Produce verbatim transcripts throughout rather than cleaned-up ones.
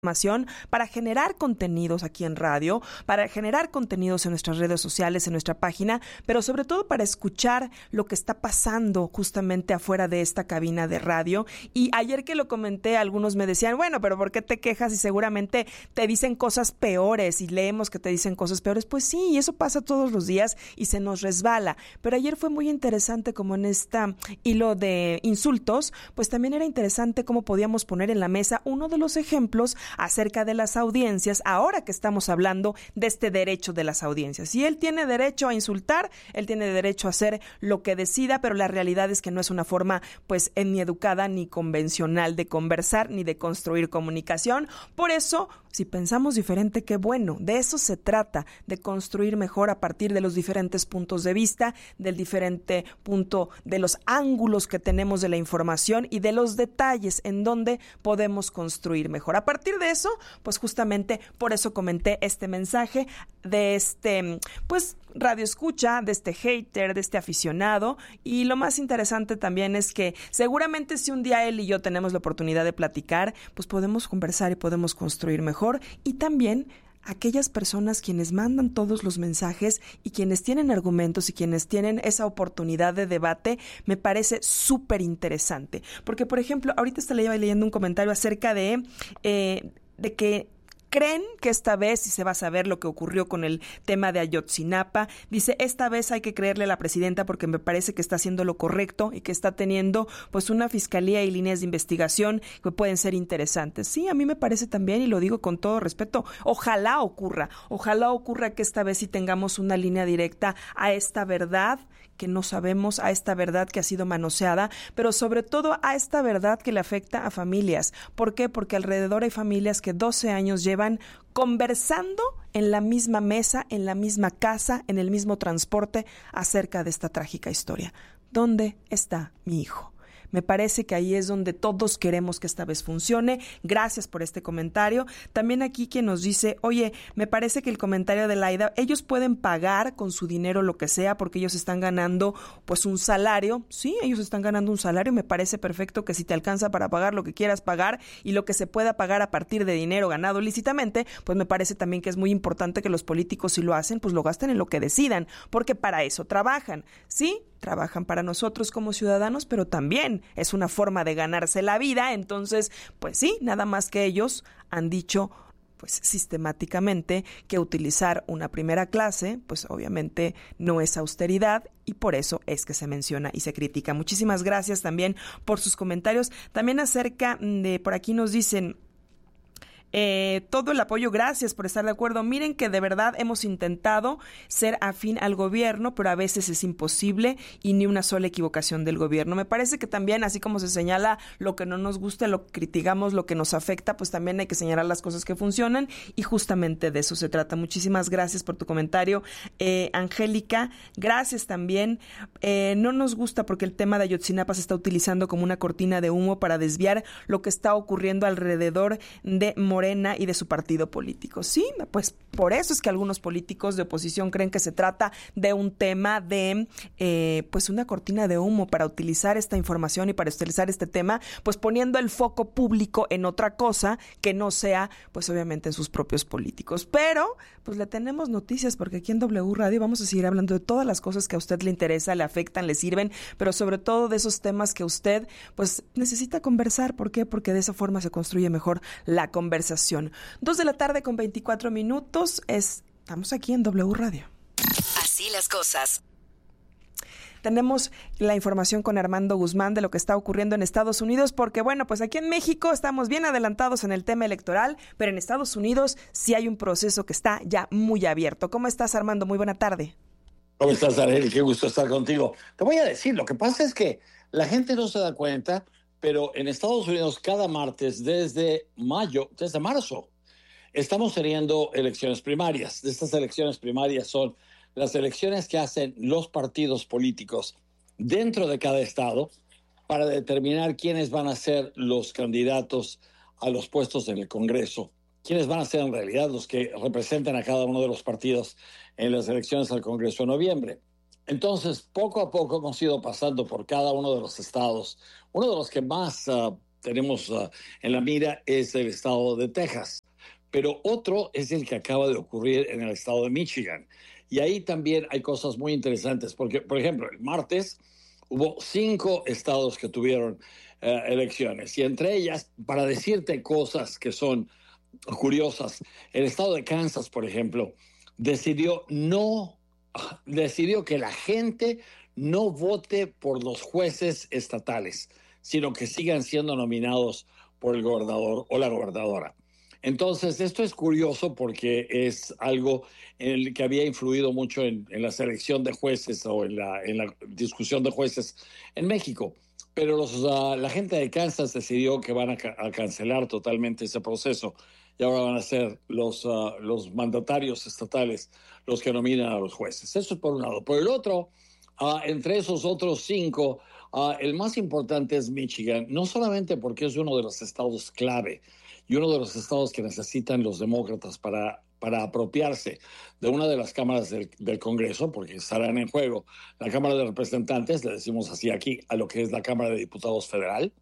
información para generar contenidos aquí en radio, para generar contenidos en nuestras redes sociales, en nuestra página, pero sobre todo para escuchar lo que está pasando justamente afuera de esta cabina de radio. Y ayer que lo comenté, algunos me decían, bueno, pero ¿por qué te quejas? Y seguramente te dicen cosas peores y leemos que te dicen cosas peores. Pues sí, y eso pasa todos los días y se nos resbala. Pero ayer fue muy interesante como en este hilo de insultos, pues también era interesante cómo podíamos poner en la mesa uno de los ejemplos acerca de las audiencias, ahora que estamos hablando de este derecho de las audiencias. Si él tiene derecho a insultar, él tiene derecho a hacer lo que decida, pero la realidad es que no es una forma, pues, ni educada ni convencional de conversar ni de construir comunicación. Por eso, si pensamos diferente, qué bueno. De eso se trata, de construir mejor a partir de los diferentes puntos de vista, del diferente punto, de los ángulos que tenemos de la información y de los detalles en donde podemos construir mejor. A partir de eso, pues justamente por eso comenté este mensaje de este, pues, radio escucha, de este hater, de este aficionado. Y lo más interesante también es que seguramente si un día él y yo tenemos la oportunidad de platicar, pues podemos conversar y podemos construir mejor. Y también aquellas personas quienes mandan todos los mensajes y quienes tienen argumentos y quienes tienen esa oportunidad de debate, me parece súper interesante. Porque, por ejemplo, ahorita estaba leyendo un comentario acerca de, eh, de que creen que esta vez sí se va a saber lo que ocurrió con el tema de Ayotzinapa. Dice, esta vez hay que creerle a la presidenta porque me parece que está haciendo lo correcto y que está teniendo pues una fiscalía y líneas de investigación que pueden ser interesantes. Sí, a mí me parece también, y lo digo con todo respeto, ojalá ocurra, ojalá ocurra que esta vez sí tengamos una línea directa a esta verdad que no sabemos, a esta verdad que ha sido manoseada, pero sobre todo a esta verdad que le afecta a familias. ¿Por qué? Porque alrededor hay familias que doce años llevan conversando en la misma mesa, en la misma casa, en el mismo transporte acerca de esta trágica historia. ¿Dónde está mi hijo? Me parece que ahí es donde todos queremos que esta vez funcione. Gracias por este comentario. También aquí quien nos dice, oye, me parece que el comentario de Laida, ellos pueden pagar con su dinero lo que sea porque ellos están ganando pues un salario. Sí, ellos están ganando un salario. Me parece perfecto que si te alcanza para pagar lo que quieras pagar y lo que se pueda pagar a partir de dinero ganado lícitamente, pues me parece también que es muy importante que los políticos, si lo hacen, pues lo gasten en lo que decidan, porque para eso trabajan. Sí, trabajan para nosotros como ciudadanos, pero también es una forma de ganarse la vida. Entonces, pues sí, nada más que ellos han dicho pues sistemáticamente que utilizar una primera clase, pues obviamente no es austeridad y por eso es que se menciona y se critica. Muchísimas gracias también por sus comentarios. También acerca de, por aquí nos dicen, Eh, todo el apoyo, gracias por estar de acuerdo. Miren que de verdad hemos intentado ser afín al gobierno, pero a veces es imposible y ni una sola equivocación del gobierno. Me parece que también, así como se señala lo que no nos gusta, lo que criticamos, lo que nos afecta, pues también hay que señalar las cosas que funcionan y justamente de eso se trata. Muchísimas gracias por tu comentario, eh, Angélica. Gracias también. Eh, no nos gusta porque el tema de Ayotzinapa se está utilizando como una cortina de humo para desviar lo que está ocurriendo alrededor de Morena Morena y de su partido político. Sí, pues por eso es que algunos políticos de oposición creen que se trata de un tema de, eh, pues una cortina de humo para utilizar esta información y para utilizar este tema, pues poniendo el foco público en otra cosa que no sea, pues obviamente en sus propios políticos. Pero, pues le tenemos noticias porque aquí en W Radio vamos a seguir hablando de todas las cosas que a usted le interesa, le afectan, le sirven, pero sobre todo de esos temas que usted, pues necesita conversar. ¿Por qué? Porque de esa forma se construye mejor la conversación. Dos de la tarde con veinticuatro minutos. Es, estamos aquí en W Radio. Así las cosas. Tenemos la información con Armando Guzmán de lo que está ocurriendo en Estados Unidos, porque bueno, pues aquí en México estamos bien adelantados en el tema electoral, pero en Estados Unidos sí hay un proceso que está ya muy abierto. ¿Cómo estás, Armando? Muy buena tarde. ¿Cómo estás, Arely? Qué gusto estar contigo. Te voy a decir, lo que pasa es que la gente no se da cuenta, pero en Estados Unidos cada martes desde mayo, desde marzo, estamos teniendo elecciones primarias. Estas elecciones primarias son las elecciones que hacen los partidos políticos dentro de cada estado para determinar quiénes van a ser los candidatos a los puestos en el Congreso, quiénes van a ser en realidad los que representan a cada uno de los partidos en las elecciones al Congreso en noviembre. Entonces, poco a poco hemos ido pasando por cada uno de los estados. Uno de los que más uh, tenemos uh, en la mira es el estado de Texas, pero otro es el que acaba de ocurrir en el estado de Michigan. Y ahí también hay cosas muy interesantes, porque, por ejemplo, el martes hubo cinco estados que tuvieron uh, elecciones, y entre ellas, para decirte cosas que son curiosas, el estado de Kansas, por ejemplo, decidió no, decidió que la gente no vote por los jueces estatales, sino que sigan siendo nominados por el gobernador o la gobernadora. Entonces, esto es curioso porque es algo en el que había influido mucho en, en la selección de jueces o en la, en la discusión de jueces en México. Pero los, uh, la gente de Kansas decidió que van a, ca- a cancelar totalmente ese proceso y ahora van a ser los, uh, los mandatarios estatales los que nominan a los jueces. Eso es por un lado. Por el otro, uh, entre esos otros cinco, uh, el más importante es Michigan, no solamente porque es uno de los estados clave y uno de los estados que necesitan los demócratas para, para apropiarse de una de las cámaras del, del Congreso, porque estarán en juego la Cámara de Representantes, le decimos así aquí, a lo que es la Cámara de Diputados Federal,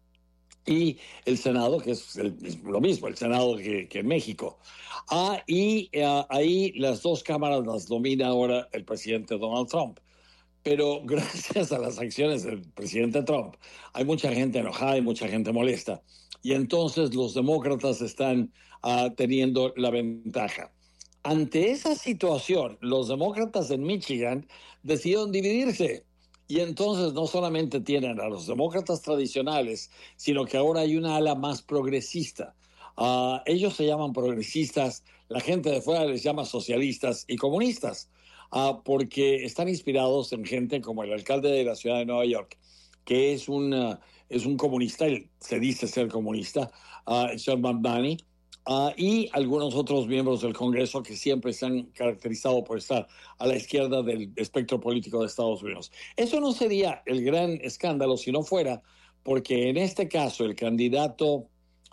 y el Senado, que es, el, es lo mismo, el Senado que, que en México. Ah, y uh, ahí las dos cámaras las domina ahora el presidente Donald Trump. Pero gracias a las acciones del presidente Trump, hay mucha gente enojada y mucha gente molesta. Y entonces los demócratas están uh, teniendo la ventaja. Ante esa situación, los demócratas en Michigan decidieron dividirse. Y entonces no solamente tienen a los demócratas tradicionales, sino que ahora hay una ala más progresista. Uh, ellos se llaman progresistas, la gente de fuera les llama socialistas y comunistas. Uh, porque están inspirados en gente como el alcalde de la ciudad de Nueva York, que es un, uh, es un comunista, él se dice ser comunista, uh, Sean McBurney, uh, y algunos otros miembros del Congreso que siempre se han caracterizado por estar a la izquierda del espectro político de Estados Unidos. Eso no sería el gran escándalo si no fuera porque en este caso el candidato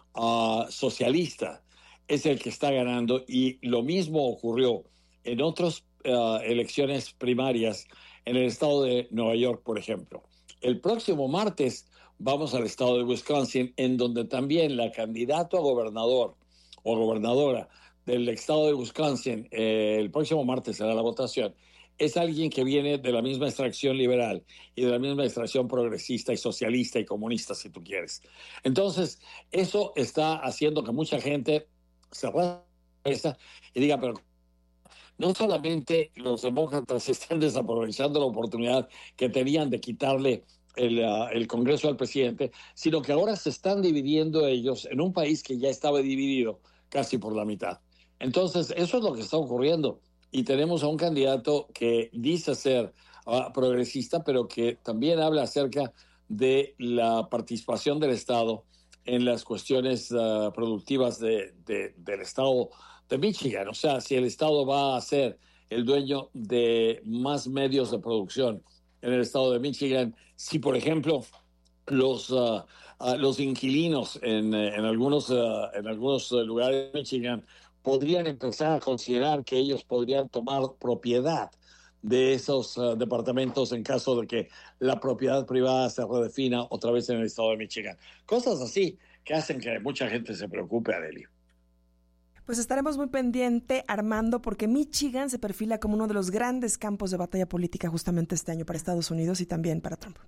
uh, socialista es el que está ganando, y lo mismo ocurrió en otros Uh, elecciones primarias en el estado de Nueva York, por ejemplo. El próximo martes vamos al estado de Wisconsin, en donde también la candidata a gobernador o gobernadora del estado de Wisconsin, eh, el próximo martes será la votación, es alguien que viene de la misma extracción liberal y de la misma extracción progresista y socialista y comunista, si tú quieres. Entonces, eso está haciendo que mucha gente se resta y diga, pero no solamente los demócratas están desaprovechando la oportunidad que tenían de quitarle el, uh, el Congreso al presidente, sino que ahora se están dividiendo ellos en un país que ya estaba dividido casi por la mitad. Entonces, eso es lo que está ocurriendo. Y tenemos a un candidato que dice ser uh, progresista, pero que también habla acerca de la participación del Estado en las cuestiones uh, productivas de, de, del Estado de Michigan. O sea, si el Estado va a ser el dueño de más medios de producción en el Estado de Michigan, si, por ejemplo, los, uh, uh, los inquilinos en, en algunos, uh, en algunos lugares de Michigan podrían empezar a considerar que ellos podrían tomar propiedad de esos uh, departamentos en caso de que la propiedad privada se redefina otra vez en el estado de Michigan. Cosas así que hacen que mucha gente se preocupe, Adeli. Pues estaremos muy pendiente, Armando, porque Michigan se perfila como uno de los grandes campos de batalla política justamente este año para Estados Unidos y también para Trump.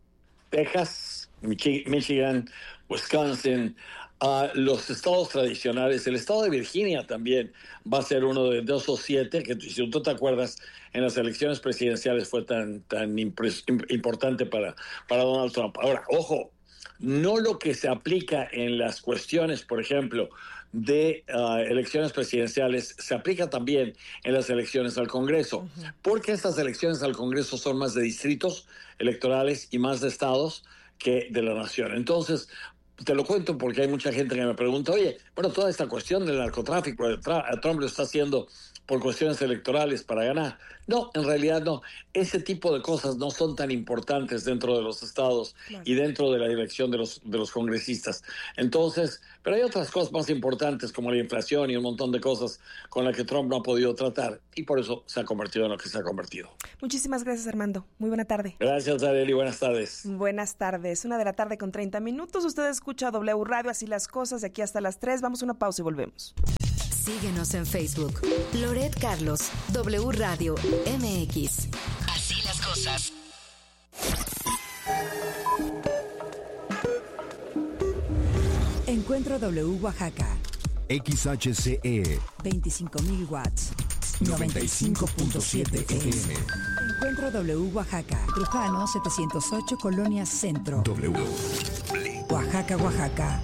Texas, Michi- Michigan, Wisconsin, uh, los estados tradicionales, el estado de Virginia también va a ser uno de, de esos siete que, si tú te acuerdas, en las elecciones presidenciales fue tan, tan impres- importante para, para Donald Trump. Ahora, ojo, no lo que se aplica en las cuestiones, por ejemplo, de uh, elecciones presidenciales, se aplica también en las elecciones al Congreso, uh-huh. porque estas elecciones al Congreso son más de distritos electorales y más de estados que de la nación. Entonces, te lo cuento porque hay mucha gente que me pregunta, oye, bueno, toda esta cuestión del narcotráfico, Trump lo está haciendo por cuestiones electorales para ganar. No, en realidad no. Ese tipo de cosas no son tan importantes dentro de los estados, claro, y dentro de la dirección de los, de los congresistas. Entonces, pero hay otras cosas más importantes como la inflación y un montón de cosas con las que Trump no ha podido tratar, y por eso se ha convertido en lo que se ha convertido. Muchísimas gracias, Armando. Muy buena tarde. Gracias, Arely. Buenas tardes. Buenas tardes. Una de la tarde con treinta minutos. Usted escucha W Radio, así las cosas, de aquí hasta las tres. Vamos a una pausa y volvemos. Síguenos en Facebook. Loret Carlos, W Radio M X. Así las cosas. Encuentro W Oaxaca. X H C E. veinticinco mil watts. noventa y cinco punto siete F M. Encuentro W Oaxaca. Trujano setecientos ocho, Colonia Centro. W. Oaxaca, Oaxaca.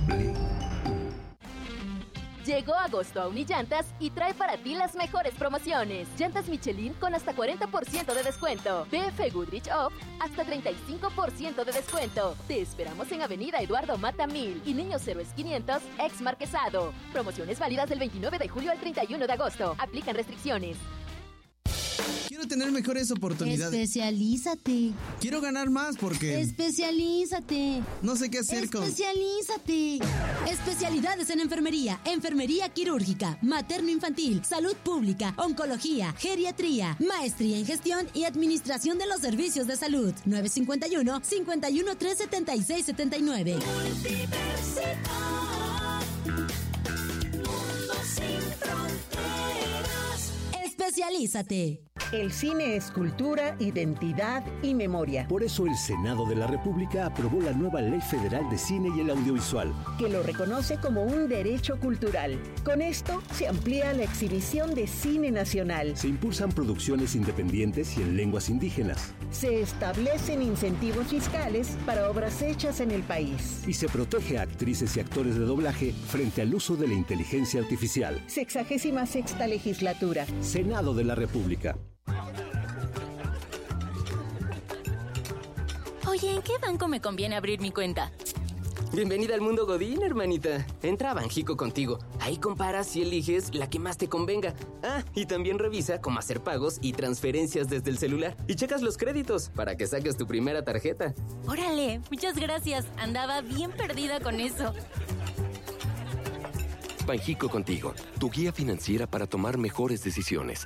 Llegó agosto a Unillantas y trae para ti las mejores promociones. Llantas Michelin con hasta cuarenta por ciento de descuento. B F Goodrich Off hasta treinta y cinco por ciento de descuento. Te esperamos en Avenida Eduardo Mata mil y Niños Héroes quinientos, ex Marquesado. Promociones válidas del veintinueve de julio al treinta y uno de agosto. Aplican restricciones. Quiero tener mejores oportunidades. Especialízate. Quiero ganar más porque... Especialízate. No sé qué hacer con... Especialízate. Especialidades en enfermería, enfermería quirúrgica, materno-infantil, salud pública, oncología, geriatría, maestría en gestión y administración de los servicios de salud. nueve cinco uno, cinco uno tres, siete seis siete nueve. Multiversidad. Mundo sin fronteras. Especialízate. El cine es cultura, identidad y memoria. Por eso el Senado de la República aprobó la nueva Ley Federal de Cine y el Audiovisual, que lo reconoce como un derecho cultural. Con esto se amplía la exhibición de cine nacional. Se impulsan producciones independientes y en lenguas indígenas. Se establecen incentivos fiscales para obras hechas en el país. Y se protege a actrices y actores de doblaje frente al uso de la inteligencia artificial. Sexagésima sexta legislatura. Senado de la República. Oye, ¿en qué banco me conviene abrir mi cuenta? Bienvenida al mundo Godín, hermanita. Entra a Banjico contigo. Ahí comparas y eliges la que más te convenga. Ah, y también revisa cómo hacer pagos y transferencias desde el celular. Y checas los créditos para que saques tu primera tarjeta. Órale, muchas gracias. Andaba bien perdida con eso. Banjico contigo, tu guía financiera para tomar mejores decisiones.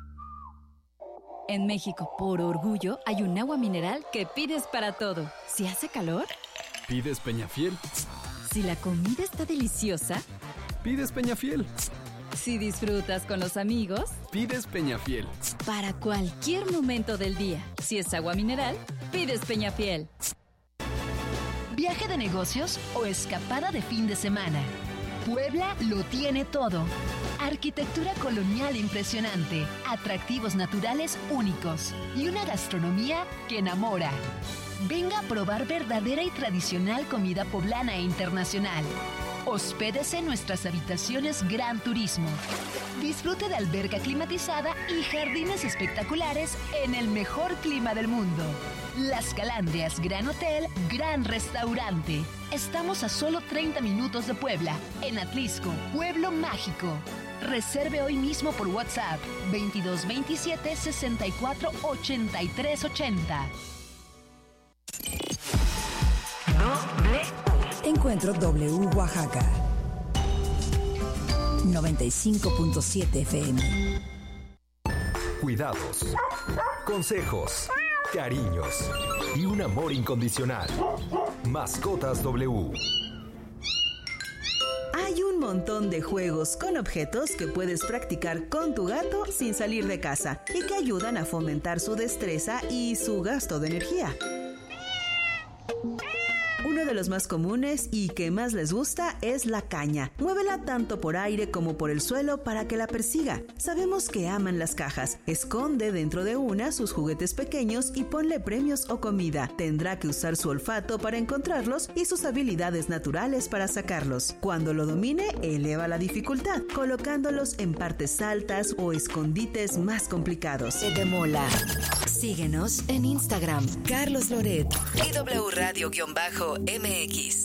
En México, por orgullo, hay un agua mineral que pides para todo. Si hace calor, pides Peñafiel. Si la comida está deliciosa, pides Peñafiel. Si disfrutas con los amigos, pides Peñafiel. Para cualquier momento del día, si es agua mineral, pides Peñafiel. ¿Viaje de negocios o escapada de fin de semana? Puebla lo tiene todo. Arquitectura colonial impresionante, atractivos naturales únicos y una gastronomía que enamora. Venga a probar verdadera y tradicional comida poblana e internacional. Hospédese en nuestras habitaciones Gran Turismo. Disfrute de alberca climatizada y jardines espectaculares en el mejor clima del mundo. Las Calandrias Gran Hotel, Gran Restaurante. Estamos a solo treinta minutos de Puebla, en Atlisco, Pueblo Mágico. Reserve hoy mismo por WhatsApp veintidós veintisiete sesenta y cuatro ochenta y tres ochenta. Encuentro W Oaxaca. noventa y cinco punto siete F M. Cuidados, consejos, cariños y un amor incondicional. Mascotas W. Hay un montón de juegos con objetos que puedes practicar con tu gato sin salir de casa y que ayudan a fomentar su destreza y su gasto de energía. Uno de los más comunes y que más les gusta es la caña. Muévela tanto por aire como por el suelo para que la persiga. Sabemos que aman las cajas. Esconde dentro de una sus juguetes pequeños y ponle premios o comida. Tendrá que usar su olfato para encontrarlos y sus habilidades naturales para sacarlos. Cuando lo domine, eleva la dificultad, colocándolos en partes altas o escondites más complicados. De mola. Síguenos en Instagram, Carlos Loret y W Radio-M X.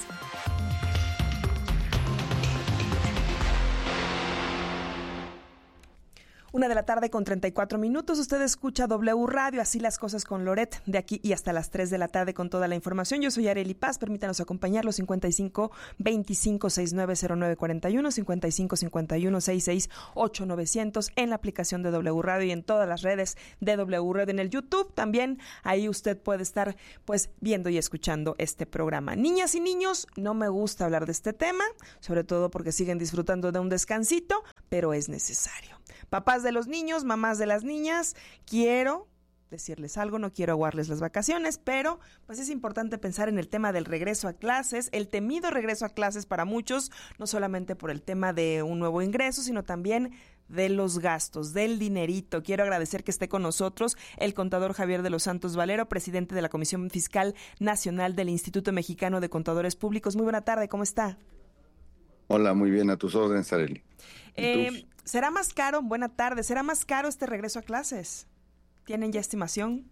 Una de la tarde con treinta y cuatro minutos. Usted escucha W Radio, así las cosas con Loret, de aquí y hasta las tres de la tarde con toda la información. Yo soy Arely Paz, permítanos acompañarlos cincuenta y cinco veinticinco sesenta y nueve cero nueve cuarenta y uno, cincuenta y cinco cincuenta y uno sesenta y seis ocho novecientos en la aplicación de W Radio y en todas las redes de W Radio, en el YouTube también. Ahí usted puede estar pues viendo y escuchando este programa. Niñas y niños, no me gusta hablar de este tema, sobre todo porque siguen disfrutando de un descansito, pero es necesario. Papás de los niños, mamás de las niñas, quiero decirles algo, no quiero aguarles las vacaciones, pero pues es importante pensar en el tema del regreso a clases, el temido regreso a clases para muchos, no solamente por el tema de un nuevo ingreso, sino también de los gastos, del dinerito. Quiero agradecer que esté con nosotros el contador Javier de los Santos Valero, presidente de la Comisión Fiscal Nacional del Instituto Mexicano de Contadores Públicos. Muy buena tarde, ¿cómo está? Hola, muy bien, a tus órdenes, Arely. Eh, ¿Será más caro? Buena tarde. ¿Será más caro este regreso a clases? ¿Tienen ya estimación?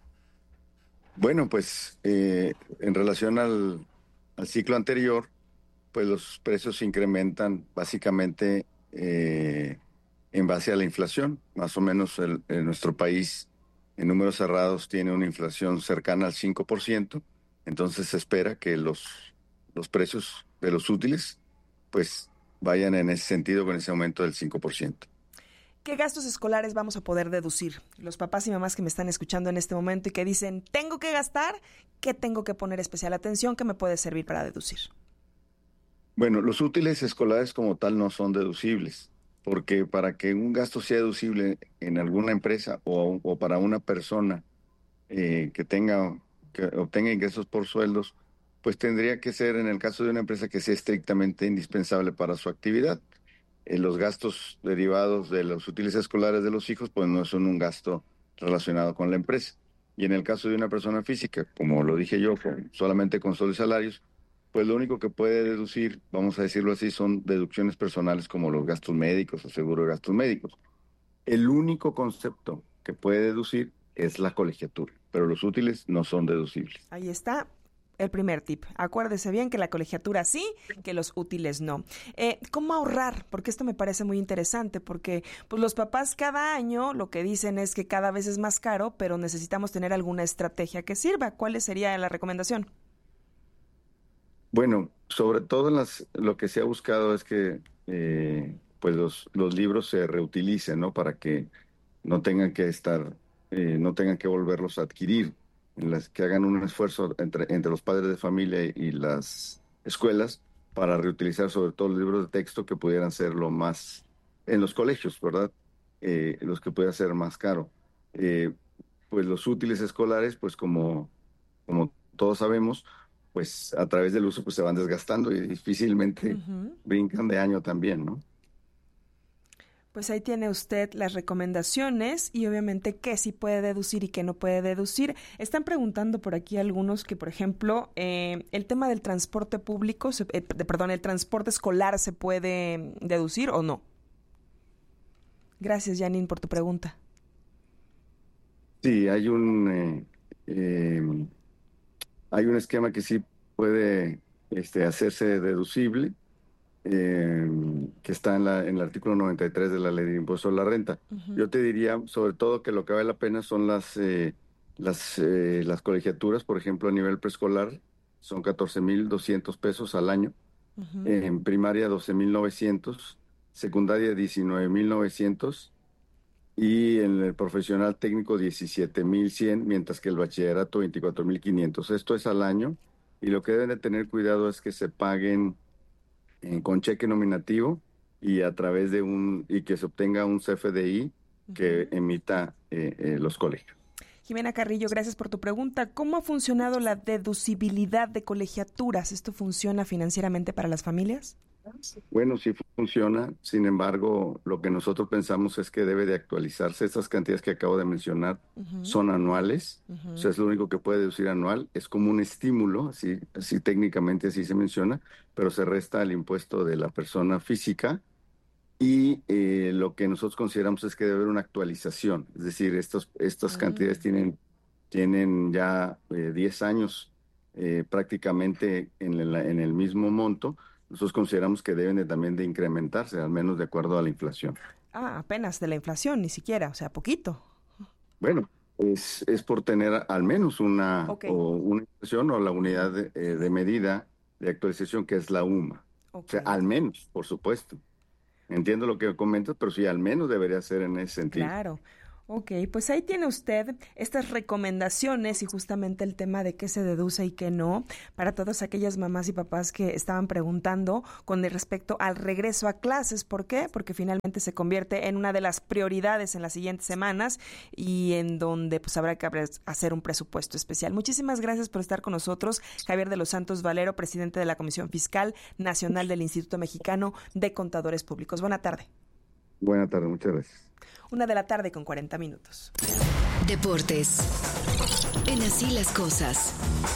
Bueno, pues eh, en relación al, al ciclo anterior, pues los precios se incrementan básicamente eh, en base a la inflación. Más o menos el, en nuestro país, en números cerrados, tiene una inflación cercana al cinco por ciento. Entonces se espera que los, los precios de los útiles pues vayan en ese sentido con ese aumento del cinco por ciento. ¿Qué gastos escolares vamos a poder deducir? Los papás y mamás que me están escuchando en este momento y que dicen, tengo que gastar, ¿qué tengo que poner especial atención? ¿Qué me puede servir para deducir? Bueno, los útiles escolares como tal no son deducibles, porque para que un gasto sea deducible en alguna empresa o, o para una persona eh, que tenga, que obtenga ingresos por sueldos, pues tendría que ser en el caso de una empresa que sea estrictamente indispensable para su actividad. Eh, los gastos derivados de los útiles escolares de los hijos, pues no son un gasto relacionado con la empresa. Y en el caso de una persona física, como lo dije yo, con, solamente con sueldos y salarios, pues lo único que puede deducir, vamos a decirlo así, son deducciones personales como los gastos médicos o seguro de gastos médicos. El único concepto que puede deducir es la colegiatura, pero los útiles no son deducibles. Ahí está. El primer tip, acuérdese bien que la colegiatura sí, que los útiles no. Eh, ¿Cómo ahorrar? Porque esto me parece muy interesante, porque pues los papás cada año lo que dicen es que cada vez es más caro, pero necesitamos tener alguna estrategia que sirva. ¿Cuál sería la recomendación? Bueno, sobre todo las, lo que se ha buscado es que eh, pues los, los libros se reutilicen, ¿no? Para que no tengan que estar, eh, no tengan que volverlos a adquirir. En las que hagan un esfuerzo entre, entre los padres de familia y las escuelas para reutilizar sobre todo los libros de texto que pudieran ser lo más, en los colegios, ¿verdad? Eh, los que pudieran ser más caro. Eh, pues los útiles escolares, pues como, como todos sabemos, pues a través del uso pues se van desgastando y difícilmente uh-huh. brincan de año también, ¿no? Pues ahí tiene usted las recomendaciones y obviamente qué sí puede deducir y qué no puede deducir. Están preguntando por aquí algunos que, por ejemplo, eh, el tema del transporte público, se, eh, perdón, el transporte escolar se puede deducir o no. Gracias, Janine, por tu pregunta. Sí, hay un eh, eh, hay un esquema que sí puede este, hacerse deducible. Eh, que está en, la, en el artículo noventa y tres de la Ley de Impuesto a la Renta. Uh-huh. Yo te diría, sobre todo, que lo que vale la pena son las eh, las, eh, las colegiaturas, por ejemplo, a nivel preescolar, son catorce mil doscientos pesos al año, uh-huh. eh, en primaria doce mil novecientos, secundaria diecinueve mil novecientos y en el profesional técnico diecisiete mil cien, mientras que el bachillerato veinticuatro mil quinientos. Esto es al año y lo que deben de tener cuidado es que se paguen Eh, con cheque nominativo y a través de un y que se obtenga un C F D I que uh-huh. emita eh, eh, los colegios. Jimena Carrillo, gracias por tu pregunta. ¿Cómo ha funcionado la deducibilidad de colegiaturas? ¿Esto funciona financieramente para las familias? Bueno, sí funciona. Sin embargo, lo que nosotros pensamos es que debe de actualizarse. Estas cantidades que acabo de mencionar uh-huh. son anuales. Uh-huh. O sea, es lo único que puede deducir anual. Es como un estímulo, así, así técnicamente así se menciona, pero se resta el impuesto de la persona física. Y eh, lo que nosotros consideramos es que debe haber una actualización. Es decir, estos, estas uh-huh. cantidades tienen, tienen ya eh, diez años eh, prácticamente en, la, en el mismo monto. Nosotros consideramos que deben de, también de incrementarse, al menos de acuerdo a la inflación. Ah, apenas de la inflación, ni siquiera, o sea, poquito. Bueno, es, es por tener al menos una, okay. o una inflación o la unidad de, eh, de medida de actualización que es la U M A. Okay. O sea, al menos, por supuesto. Entiendo lo que comentas, pero sí, al menos debería ser en ese sentido. Claro. Ok, pues ahí tiene usted estas recomendaciones y justamente el tema de qué se deduce y qué no para todas aquellas mamás y papás que estaban preguntando con respecto al regreso a clases. ¿Por qué? Porque finalmente se convierte en una de las prioridades en las siguientes semanas y en donde pues habrá que hacer un presupuesto especial. Muchísimas gracias por estar con nosotros, Javier de los Santos Valero, presidente de la Comisión Fiscal Nacional del Instituto Mexicano de Contadores Públicos. Buena tarde. Buena tarde, muchas gracias. Una de la tarde con cuarenta minutos. Deportes. En Así las Cosas.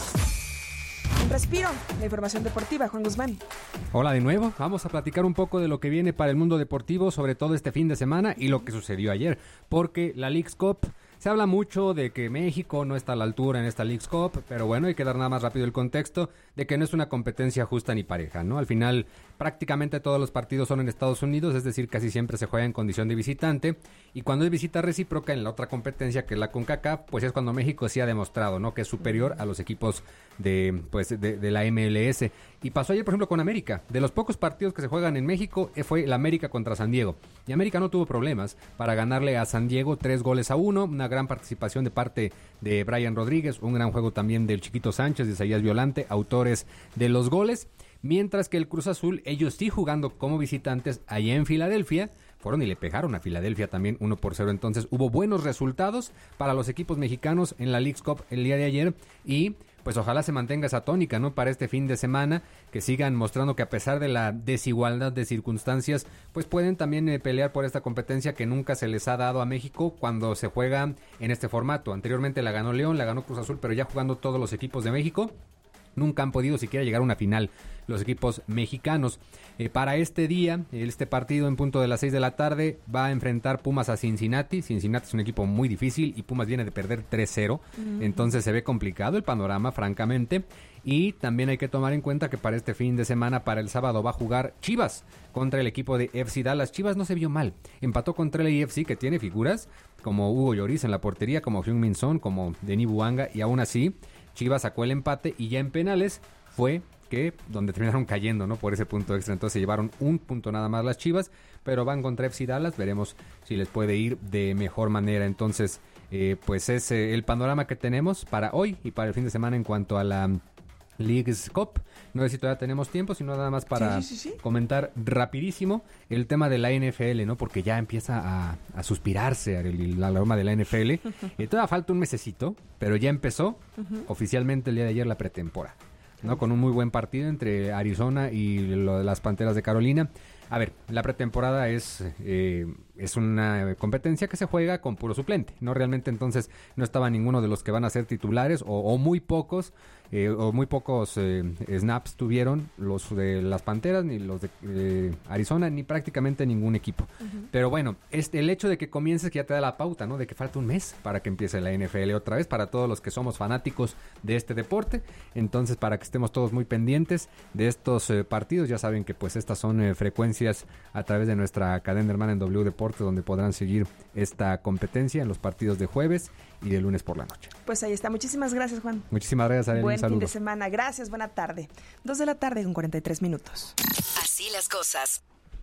Un respiro, la información deportiva, Juan Guzmán. Hola de nuevo, vamos a platicar un poco de lo que viene para el mundo deportivo, sobre todo este fin de semana y lo que sucedió ayer, porque la Leagues Cup, se habla mucho de que México no está a la altura en esta Leagues Cup, pero bueno, hay que dar nada más rápido el contexto de que no es una competencia justa ni pareja, ¿no? Al final, prácticamente todos los partidos son en Estados Unidos, es decir, casi siempre se juega en condición de visitante, y cuando es visita recíproca en la otra competencia que es la CONCACAF, pues es cuando México sí ha demostrado, ¿no?, que es superior a los equipos de, pues, de, de la M L S. Y pasó ayer, por ejemplo, con América. De los pocos partidos que se juegan en México, fue el América contra San Diego. Y América no tuvo problemas para ganarle a San Diego tres goles a uno, una gran participación de parte de Brian Rodríguez, un gran juego también del Chiquito Sánchez, de Isaías Violante, autores de los goles. Mientras que el Cruz Azul, ellos sí jugando como visitantes allá en Filadelfia, fueron y le pegaron a Filadelfia también uno por cero. Entonces hubo buenos resultados para los equipos mexicanos en la Leagues Cup el día de ayer y pues ojalá se mantenga esa tónica, ¿no?, para este fin de semana, que sigan mostrando que a pesar de la desigualdad de circunstancias, pues pueden también eh, pelear por esta competencia que nunca se les ha dado a México cuando se juega en este formato. Anteriormente la ganó León, la ganó Cruz Azul, pero ya jugando todos los equipos de México, nunca han podido siquiera llegar a una final los equipos mexicanos. Eh, para este día, este partido en punto de las seis de la tarde, va a enfrentar Pumas a Cincinnati. Cincinnati es un equipo muy difícil y Pumas viene de perder tres cero, uh-huh. Entonces se ve complicado el panorama, francamente. Y también hay que tomar en cuenta que para este fin de semana, para el sábado, va a jugar Chivas contra el equipo de F C Dallas. Chivas no se vio mal, empató contra el F C, que tiene figuras como Hugo Lloris en la portería, como Heung-min Son, como Denis Buanga, y aún así Chivas sacó el empate y ya en penales fue que donde terminaron cayendo, ¿no?, por ese punto extra. Entonces se llevaron un punto nada más las Chivas, pero van contra F C Dallas, veremos si les puede ir de mejor manera. Entonces, eh, pues es eh, el panorama que tenemos para hoy y para el fin de semana en cuanto a la Leagues Cup. No sé si todavía tenemos tiempo, sino nada más para sí, sí, sí, sí. comentar rapidísimo el tema de la N F L, ¿no?, porque ya empieza a, a suspirarse el, la aroma de la N F L. Y todavía falta un mesecito, pero ya empezó uh-huh. oficialmente el día de ayer la pretemporada, ¿no?, con un muy buen partido entre Arizona y lo de las Panteras de Carolina. A ver, la pretemporada es eh, es una competencia que se juega con puro suplente, ¿no? Realmente entonces no estaba ninguno de los que van a ser titulares o, o muy pocos eh, o muy pocos eh, snaps tuvieron los de las Panteras, ni los de eh, Arizona, ni prácticamente ningún equipo. Uh-huh. Pero bueno, este, el hecho de que comiences que ya te da la pauta, ¿no?, de que falta un mes para que empiece la N F L otra vez, para todos los que somos fanáticos de este deporte. Entonces, para que estemos todos muy pendientes de estos eh, partidos, ya saben que pues estas son eh, frecuencias a través de nuestra cadena hermana en W Deporte, donde podrán seguir esta competencia en los partidos de jueves y de lunes por la noche. Pues ahí está. Muchísimas gracias, Juan. Muchísimas gracias, Ariel. Buen fin de semana. Gracias, buena tarde. Dos de la tarde con cuarenta y tres minutos. Así las cosas.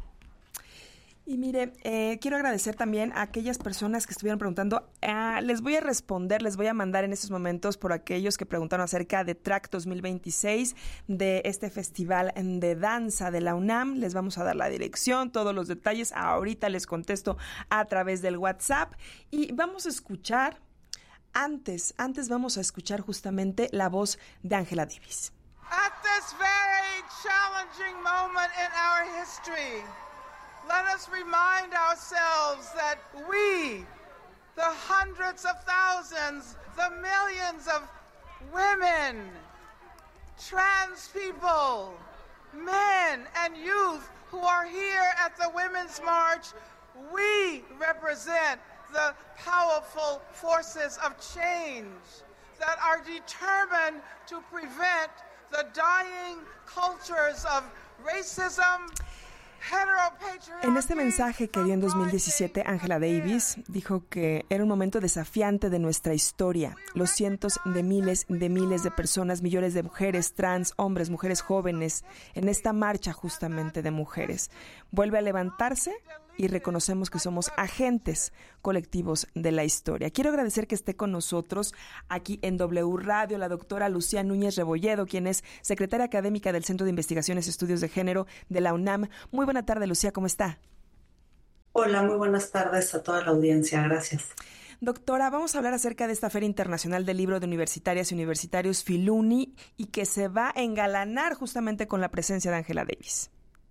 Y mire, eh, quiero agradecer también a aquellas personas que estuvieron preguntando. Ah, les voy a responder, les voy a mandar en estos momentos por aquellos que preguntaron acerca de Track dos mil veintiséis, de este festival de danza de la UNAM. Les vamos a dar la dirección, todos los detalles. Ahorita les contesto a través del WhatsApp. Y vamos a escuchar, antes, antes vamos a escuchar justamente la voz de Angela Davis. At this very challenging moment in our history, let us remind ourselves that we, the hundreds of thousands, the millions of women, trans people, men and youth who are here at the Women's March, we represent the powerful forces of change that are determined to prevent the dying cultures of racism, En este mensaje que dio en dos mil diecisiete, Angela Davis dijo que era un momento desafiante de nuestra historia. Los cientos de miles de miles de personas, millones de mujeres trans, hombres, mujeres jóvenes, en esta marcha justamente de mujeres. Vuelve a levantarse y reconocemos que somos agentes colectivos de la historia. Quiero agradecer que esté con nosotros aquí en W Radio la doctora Lucía Núñez Rebolledo, quien es secretaria académica del Centro de Investigaciones y Estudios de Género de la UNAM. Muy buena tarde, Lucía, ¿cómo está? Hola, muy buenas tardes a toda la audiencia, gracias. Doctora, vamos a hablar acerca de esta Feria Internacional del Libro de Universitarias y Universitarios Filuni y que se va a engalanar justamente con la presencia de Angela Davis.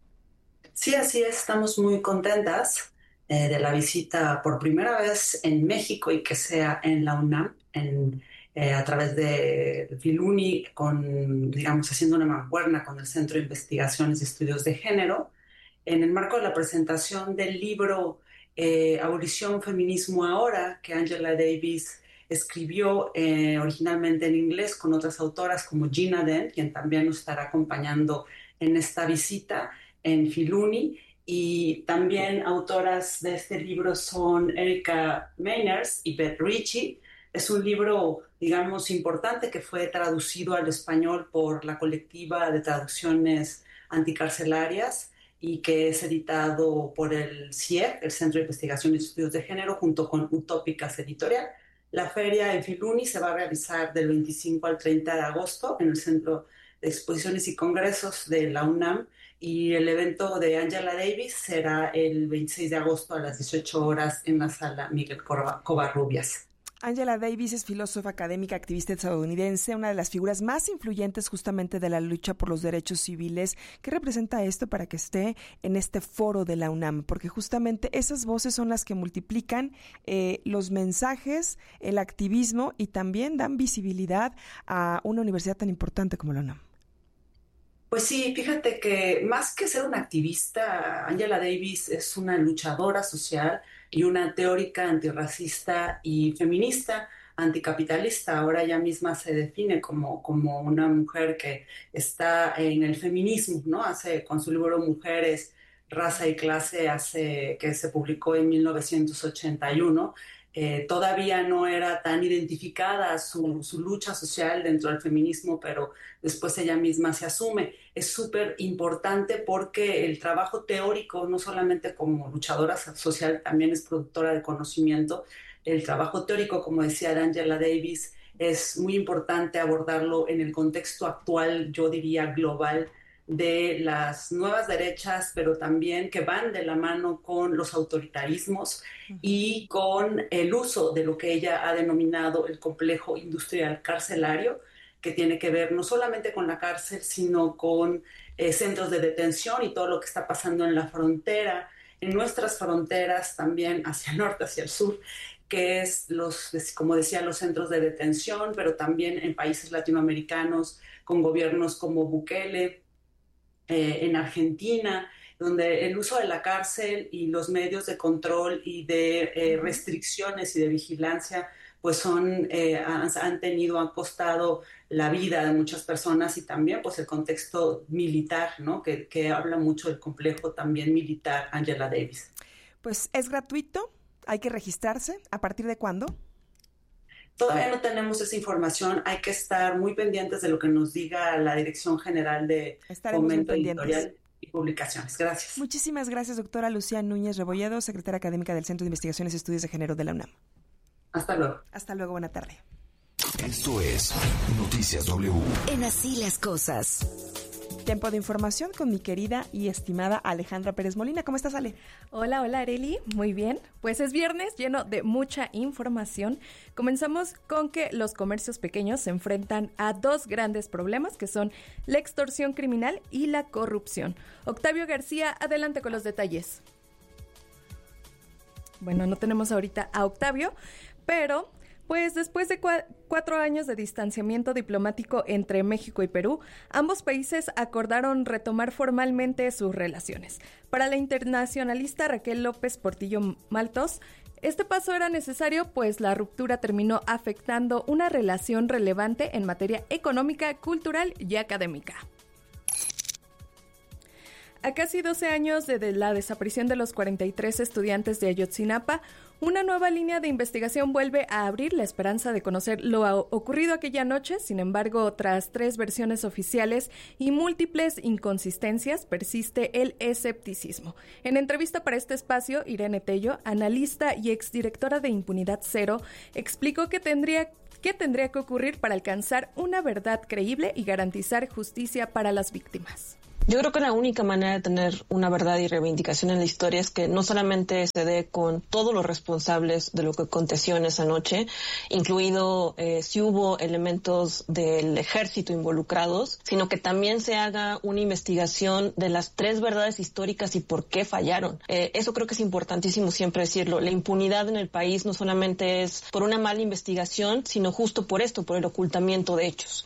Sí, así es, estamos muy contentas eh, de la visita por primera vez en México y que sea en la UNAM, en, eh, a través de Filuni, con, digamos, haciendo una mancuerna con el Centro de Investigaciones y Estudios de Género, en el marco de la presentación del libro eh, Abolición, Feminismo Ahora, que Angela Davis escribió eh, originalmente en inglés con otras autoras como Gina Dent, quien también nos estará acompañando en esta visita en Filuni, y también autoras de este libro son Erika Meiners y Beth Ritchie. Es un libro, digamos, importante que fue traducido al español por la colectiva de traducciones anticarcelarias y que es editado por el C I E G, el Centro de Investigación y Estudios de Género, junto con Utópicas Editorial. La feria en Filuni se va a realizar del veinticinco al treinta de agosto en el Centro de Exposiciones y Congresos de la UNAM, y el evento de Angela Davis será el veintiséis de agosto a las dieciocho horas en la sala Miguel Covarrubias. Angela Davis es filósofa, académica, activista estadounidense, una de las figuras más influyentes justamente de la lucha por los derechos civiles. ¿Qué representa esto para que esté en este foro de la UNAM? Porque justamente esas voces son las que multiplican eh, los mensajes, el activismo y también dan visibilidad a una universidad tan importante como la UNAM. Pues sí, fíjate que más que ser una activista, Angela Davis es una luchadora social y una teórica antirracista y feminista, anticapitalista. Ahora ella misma se define como, como una mujer que está en el feminismo, ¿no? Hace, con su libro Mujeres, Raza y Clase, hace, que se publicó en mil novecientos ochenta y uno, Eh, todavía no era tan identificada su, su lucha social dentro del feminismo, pero después ella misma se asume. Es súper importante porque el trabajo teórico, no solamente como luchadora social, también es productora de conocimiento. El trabajo teórico, como decía Angela Davis, es muy importante abordarlo en el contexto actual, yo diría global, de las nuevas derechas, pero también que van de la mano con los autoritarismos uh-huh. y con el uso de lo que ella ha denominado el complejo industrial carcelario, que tiene que ver no solamente con la cárcel, sino con eh, centros de detención y todo lo que está pasando en la frontera, en nuestras fronteras también hacia el norte, hacia el sur, que es, los, como decía, los centros de detención, pero también en países latinoamericanos con gobiernos como Bukele, Eh, en Argentina, donde el uso de la cárcel y los medios de control y de eh, restricciones y de vigilancia pues son, eh, han, han tenido, han costado la vida de muchas personas, y también pues el contexto militar, ¿no? que, que habla mucho del complejo también militar Angela Davis. Pues es gratuito, hay que registrarse. ¿A partir de cuándo? Todavía no tenemos esa información, hay que estar muy pendientes de lo que nos diga la Dirección General de Estaremos Fomento Editorial y Publicaciones. Gracias. Muchísimas gracias, doctora Lucía Núñez Rebolledo, secretaria académica del Centro de Investigaciones y Estudios de Género de la UNAM. Hasta luego. Hasta luego, buena tarde. Esto es Noticias W. En Así las Cosas. Tiempo de información con mi querida y estimada Alejandra Pérez Molina. ¿Cómo estás, Ale? Hola, hola, Arely. Muy bien. Pues es viernes lleno de mucha información. Comenzamos con que los comercios pequeños se enfrentan a dos grandes problemas, que son la extorsión criminal y la corrupción. Octavio García, adelante con los detalles. Bueno, no tenemos ahorita a Octavio, pero pues después de cua- cuatro años de distanciamiento diplomático entre México y Perú, ambos países acordaron retomar formalmente sus relaciones. Para la internacionalista Raquel López Portillo Maltos, este paso era necesario, pues la ruptura terminó afectando una relación relevante en materia económica, cultural y académica. A casi doce años de, de la desaparición de los cuarenta y tres estudiantes de Ayotzinapa, una nueva línea de investigación vuelve a abrir la esperanza de conocer lo ocurrido aquella noche. Sin embargo, tras tres versiones oficiales y múltiples inconsistencias, persiste el escepticismo. En entrevista para este espacio, Irene Tello, analista y exdirectora de Impunidad Cero, explicó que tendría ¿Qué tendría que ocurrir para alcanzar una verdad creíble y garantizar justicia para las víctimas? Yo creo que la única manera de tener una verdad y reivindicación en la historia es que no solamente se dé con todos los responsables de lo que aconteció en esa noche, incluido eh, si hubo elementos del ejército involucrados, sino que también se haga una investigación de las tres verdades históricas y por qué fallaron. Eh, eso creo que es importantísimo siempre decirlo. La impunidad en el país no solamente es por una mala investigación, sino justo por esto, por el ocultamiento de hechos.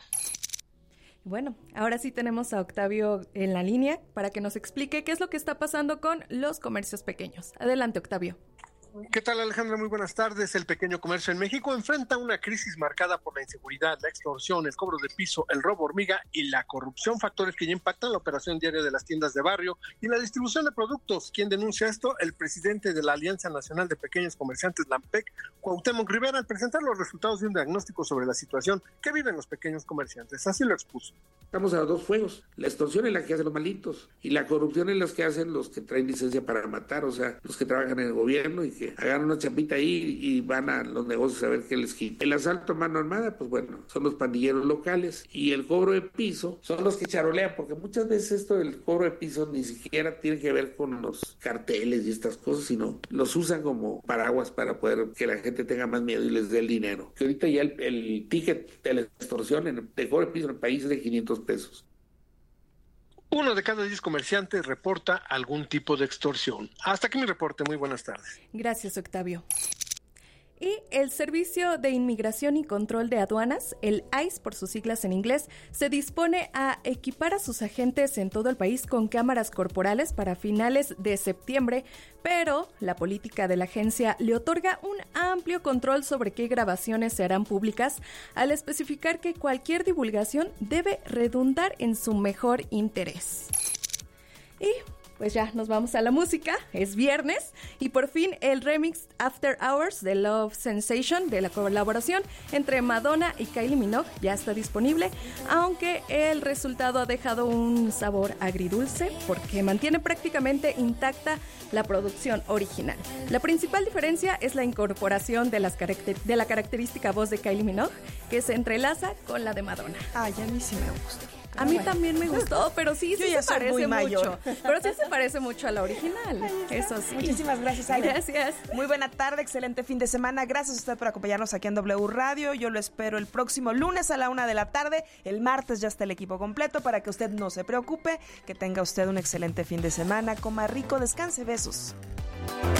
Bueno, ahora sí tenemos a Octavio en la línea para que nos explique qué es lo que está pasando con los comercios pequeños. Adelante, Octavio. ¿Qué tal, Alejandra? Muy buenas tardes. El pequeño comercio en México enfrenta una crisis marcada por la inseguridad, la extorsión, el cobro de piso, el robo hormiga y la corrupción, factores que ya impactan la operación diaria de las tiendas de barrio y la distribución de productos. ¿Quién denuncia esto? El presidente de la Alianza Nacional de Pequeños Comerciantes, la ANPEC, Cuauhtémoc Rivera, al presentar los resultados de un diagnóstico sobre la situación que viven los pequeños comerciantes. Así lo expuso. Estamos a dos fuegos. La extorsión es la que hacen los malitos y la corrupción es la que hacen los que traen licencia para matar, o sea, los que trabajan en el gobierno y que hagan una chapita ahí y van a los negocios a ver qué les quita. El asalto a mano armada, pues bueno, son los pandilleros locales, y el cobro de piso son los que charolean, porque muchas veces esto del cobro de piso ni siquiera tiene que ver con los carteles y estas cosas, sino los usan como paraguas para poder que la gente tenga más miedo y les dé el dinero. Que ahorita ya el, el ticket de la extorsión en, de cobro de piso en el país es de quinientos pesos. Uno de cada diez comerciantes reporta algún tipo de extorsión. Hasta aquí mi reporte. Muy buenas tardes. Gracias, Octavio. Y el Servicio de Inmigración y Control de Aduanas, el I C E por sus siglas en inglés, se dispone a equipar a sus agentes en todo el país con cámaras corporales para finales de septiembre, pero la política de la agencia le otorga un amplio control sobre qué grabaciones se harán públicas, al especificar que cualquier divulgación debe redundar en su mejor interés. Y pues ya nos vamos a la música, es viernes y por fin el remix After Hours de Love Sensation de la colaboración entre Madonna y Kylie Minogue ya está disponible, aunque el resultado ha dejado un sabor agridulce porque mantiene prácticamente intacta la producción original. La principal diferencia es la incorporación de, las caracter- de la característica voz de Kylie Minogue que se entrelaza con la de Madonna. Ay, a mí sí me gusta. A mí bueno. también me gustó, pero sí, sí Yo se parece muy mucho. Pero sí se parece mucho a la original. Eso sí. Muchísimas gracias, Ale. Gracias. Muy buena tarde, excelente fin de semana. Gracias a usted por acompañarnos aquí en W Radio. Yo lo espero el próximo lunes a la una de la tarde. El martes ya está el equipo completo para que usted no se preocupe. Que tenga usted un excelente fin de semana. Coma rico, descanse, besos.